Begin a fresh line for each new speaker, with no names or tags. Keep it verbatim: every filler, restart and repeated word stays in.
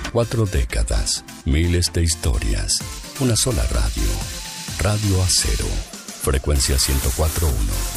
Cuatro décadas, miles de historias, una sola radio. Radio Acero, frecuencia ciento cuatro punto uno.